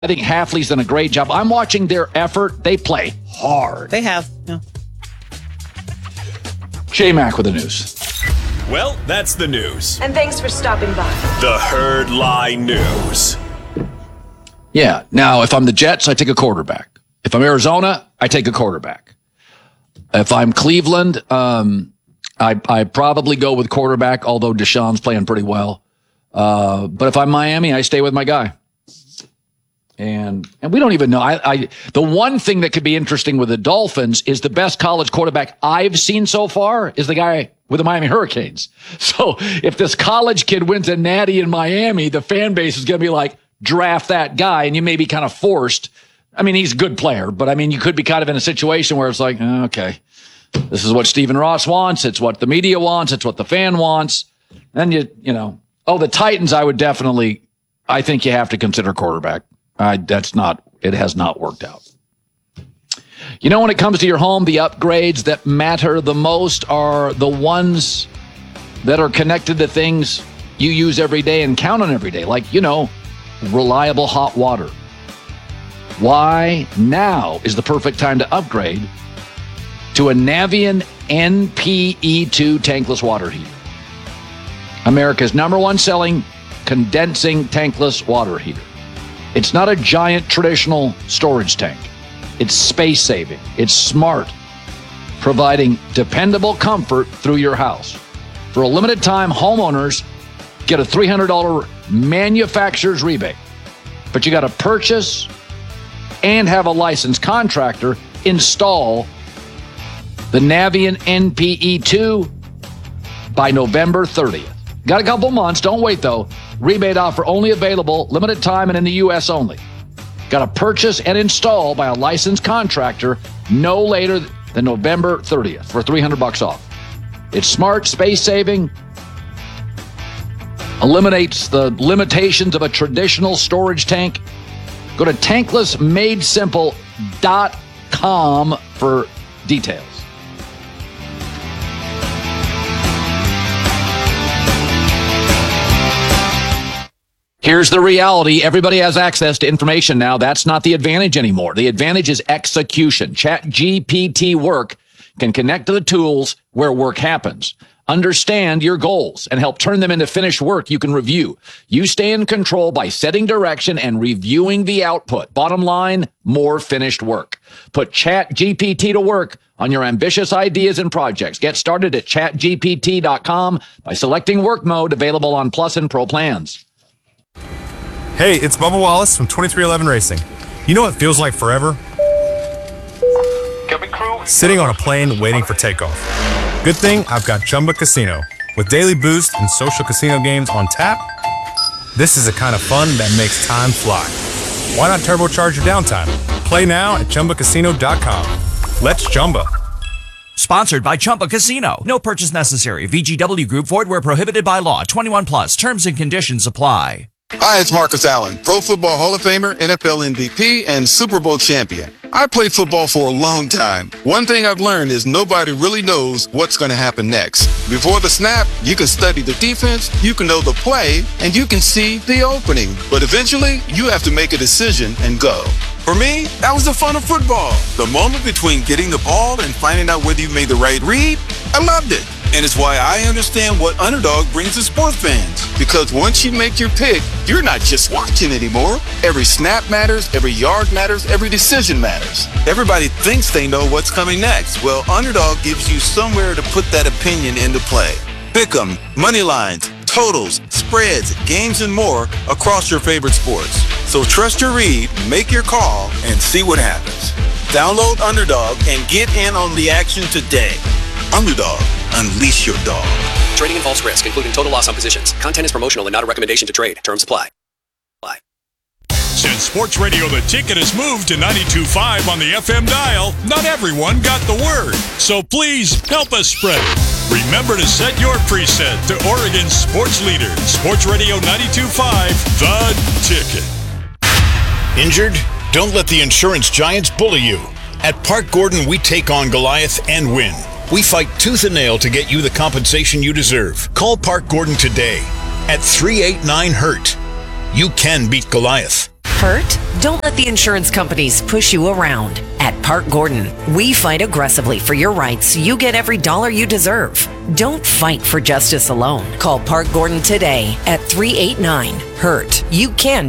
I think Hafley's done a great job. I'm watching their effort. They play hard. They have. Yeah. J-Mac with the news. Well, that's the news. And thanks for stopping by. The Herd Lie News. Yeah. Now, if I'm the Jets, I take a quarterback. If I'm Arizona, I take a quarterback. If I'm Cleveland, I probably go with quarterback, although Deshaun's playing pretty well. But if I'm Miami, I stay with my guy. And we don't even know. The one thing that could be interesting with the Dolphins is the best college quarterback I've seen so far is the guy with the Miami Hurricanes. So if this college kid wins a natty in Miami, the fan base is going to be like, draft that guy, and you may be kind of forced. I mean, he's a good player, but I mean, you could be kind of in a situation where it's like, okay, this is what Stephen Ross wants. It's what the media wants. It's what the fan wants. And the Titans, I think you have to consider quarterback. It has not worked out. When it comes to your home, the upgrades that matter the most are the ones that are connected to things you use every day and count on every day. Like, reliable hot water. Why now is the perfect time to upgrade to a Navien NPE2 tankless water heater. America's #1 selling condensing tankless water heater. It's not a giant traditional storage tank. It's space-saving. It's smart, providing dependable comfort through your house. For a limited time, homeowners get a $300 manufacturer's rebate. But you got to purchase and have a licensed contractor install the Navien NPE2 by November 30th. Got a couple months. Don't wait, though. Rebate offer only available, limited time, and in the U.S. only. Got to purchase and install by a licensed contractor no later than November 30th for $300 off. It's smart, space-saving, eliminates the limitations of a traditional storage tank. Go to tanklessmadesimple.com for details. Here's the reality. Everybody has access to information now. That's not the advantage anymore. The advantage is execution. ChatGPT Work can connect to the tools where work happens. Understand your goals and help turn them into finished work you can review. You stay in control by setting direction and reviewing the output. Bottom line, more finished work. Put ChatGPT to work on your ambitious ideas and projects. Get started at chatgpt.com by selecting work mode, available on Plus and Pro plans. Hey, it's Bubba Wallace from 2311 Racing. You know what feels like forever? Sitting on a plane waiting for takeoff. Good thing I've got Chumba Casino. With daily boost and social casino games on tap, this is the kind of fun that makes time fly. Why not turbocharge your downtime? Play now at ChumbaCasino.com. Let's Chumba. Sponsored by Chumba Casino. No purchase necessary. VGW Group. Void where prohibited by law. 21 plus. Terms and conditions apply. Hi, it's Marcus Allen, Pro Football Hall of Famer, NFL MVP, and Super Bowl champion. I played football for a long time. One thing I've learned is nobody really knows what's going to happen next. Before the snap, you can study the defense, you can know the play, and you can see the opening. But eventually, you have to make a decision and go. For me, that was the fun of football. The moment between getting the ball and finding out whether you made the right read, I loved it. And it's why I understand what Underdog brings to sports fans. Because once you make your pick, you're not just watching anymore. Every snap matters, every yard matters, every decision matters. Everybody thinks they know what's coming next. Well, Underdog gives you somewhere to put that opinion into play. Pick 'em, money lines, totals, spreads, games, and more across your favorite sports. So trust your read, make your call, and see what happens. Download Underdog and get in on the action today. Underdog, unleash your dog. Trading involves risk, including total loss on positions. Content is promotional and not a recommendation to trade. Terms apply. Since Sports Radio The Ticket has moved to 92.5 on the FM dial, not everyone got the word. So please help us spread it. Remember to set your preset to Oregon's sports leader, Sports Radio 92.5, The Ticket. Injured? Don't let the insurance giants bully you. At Park Gordon, we take on Goliath and win. We fight tooth and nail to get you the compensation you deserve. Call Park Gordon today at 389-HURT. You can beat Goliath. Hurt? Don't let the insurance companies push you around. At Park Gordon, we fight aggressively for your rights so you get every dollar you deserve. Don't fight for justice alone. Call Park Gordon today at 389-HURT. You can